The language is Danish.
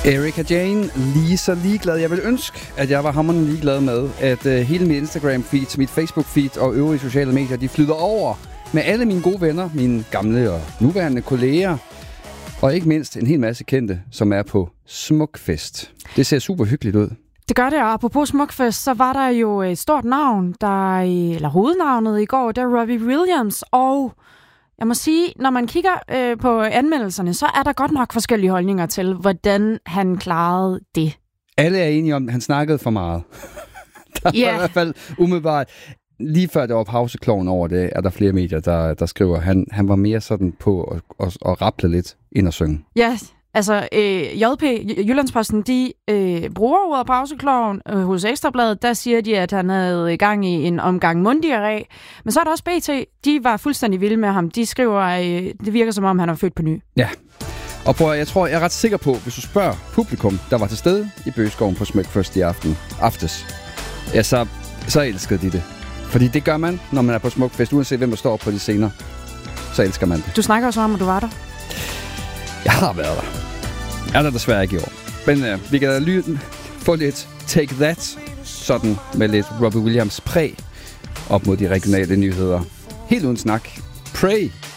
Erika Jane, lige så ligeglad. Jeg vil ønske, at jeg var hammerende ligeglad med, at hele mit Instagram-feed, mit Facebook-feed og øvrige sociale medier, de flyder over med alle mine gode venner, mine gamle og nuværende kolleger, og ikke mindst en hel masse kendte, som er på Smukfest. Det ser super hyggeligt ud. Det gør det, og apropos Smukfest, så var der jo et stort navn, eller hovednavnet i går, der er Robbie Williams, og jeg må sige, når man kigger på anmeldelserne, så er der godt nok forskellige holdninger til, hvordan han klarede det. Alle er enige om, at han snakkede for meget. Der var i hvert fald umiddelbart, lige før der var pausekloven over det, er der flere medier, der skriver, han var mere sådan på at raple lidt ind og synge. Ja, altså JP, Jyllandsposten, de bruger ordet pausekloven. Hos Ekstrabladet, der siger de, at han havde gang i en omgang munddiarré. Men så er der også BT, de var fuldstændig vilde med ham. De skriver, det virker som om, han er født på ny. Ja, og jeg er ret sikker på, hvis du spørger publikum, der var til stede i Bøgeskoven på Smukfest i aftes, ja, så elskede de det. Fordi det gør man, når man er på Smukfest, uanset hvem der står på de scener. Så elsker man det. Du snakker også om, at du var der. Jeg har været der. Jeg er der desværre ikke i år. Men vi kan få lidt Take That, sådan med lidt Robbie Williams præg op mod de regionale nyheder. Helt uden snak. Pray